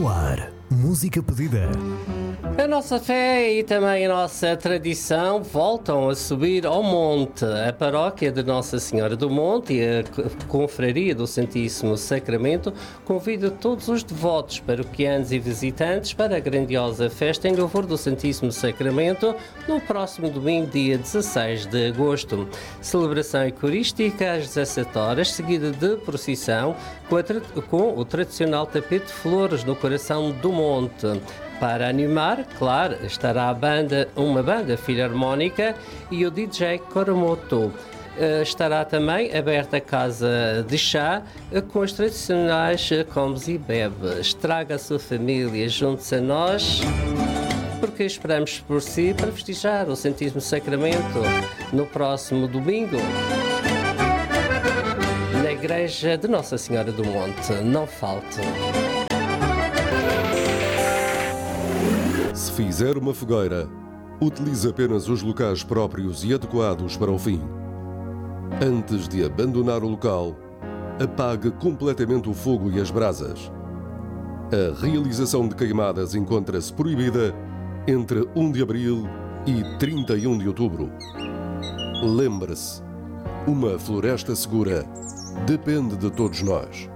No ar, música pedida. A nossa fé e também a nossa tradição voltam a subir ao monte. A paróquia de Nossa Senhora do Monte e a confraria do Santíssimo Sacramento convida todos os devotos, paroquianos e visitantes para a grandiosa festa em louvor do Santíssimo Sacramento no próximo domingo, dia 16 de agosto. Celebração eucarística às 17 horas, seguida de procissão com o tradicional tapete de flores no coração do monte. Para animar, claro, estará uma banda filarmónica e o DJ Koromoto. Estará também aberta a casa de chá com os tradicionais comes e bebes. Traga a sua família, junte-se a nós, porque esperamos por si para festejar o Santíssimo Sacramento no próximo domingo, na Igreja de Nossa Senhora do Monte. Não falte. Se fizer uma fogueira, utilize apenas os locais próprios e adequados para o fim. Antes de abandonar o local, apague completamente o fogo e as brasas. A realização de queimadas encontra-se proibida entre 1 de abril e 31 de outubro. Lembre-se, uma floresta segura depende de todos nós.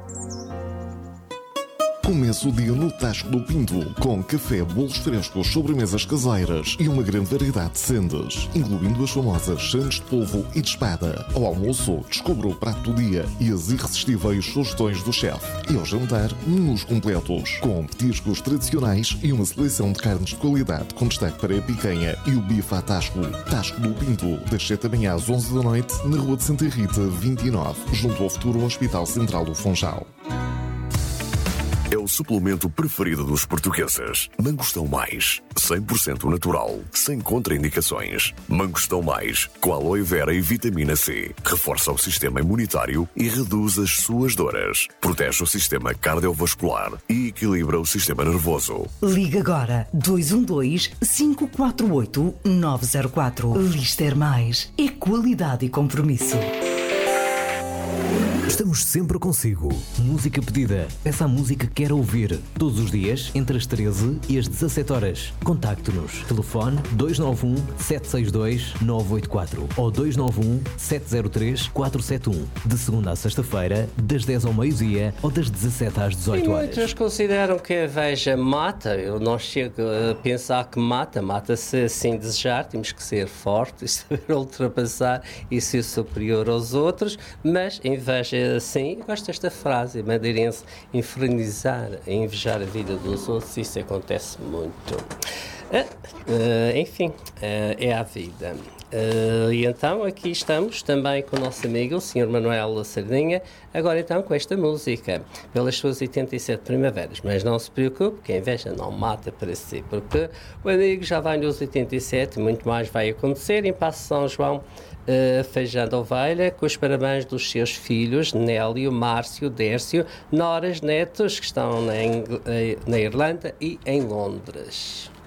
Começa o dia no Tasco do Pinto, com café, bolos frescos, sobremesas caseiras e uma grande variedade de sendas, incluindo as famosas sandes de polvo e de espada. Ao almoço, descubra o prato do dia e as irresistíveis sugestões do chefe. E ao jantar, menus completos, com petiscos tradicionais e uma seleção de carnes de qualidade, com destaque para a picanha e o bife à Tasco. Tasco do Pinto, das 7 da manhã às 11 da noite, na Rua de Santa Rita, 29, junto ao futuro Hospital Central do Funchal. É o suplemento preferido dos portugueses. Mangostão Mais, 100% natural, sem contraindicações. Mangostão Mais, com aloe vera e vitamina C. Reforça o sistema imunitário e reduz as suas dores. Protege o sistema cardiovascular e equilibra o sistema nervoso. Liga agora 212-548-904. Lister Mais. É qualidade e compromisso. Estamos sempre consigo. Música pedida. Peça a música que quer ouvir. Todos os dias, entre as 13 e as 17 horas. Contacte-nos. Telefone 291-762-984 ou 291-703-471. De segunda a sexta-feira, das 10 ao meio-dia ou das 17 às 18 horas. Muitos consideram que a inveja mata. Eu não chego a pensar que mata. Mata-se sem desejar. Temos que ser fortes, saber ultrapassar e ser superior aos outros. Mas a inveja sim, eu gosto desta frase, madeirense, infernizar, invejar a vida dos outros, isso acontece muito. Enfim, é a vida. E então aqui estamos também com o nosso amigo, o Sr. Manuel Sardinha, agora então com esta música, pelas suas 87 primaveras. Mas não se preocupe, que a inveja não mata para si, porque o amigo já vai nos 87, muito mais vai acontecer em Paço São João, Feijão da Ovelha, com os parabéns dos seus filhos Nélio, Márcio, Dércio, noras, netos que estão na Irlanda e em Londres.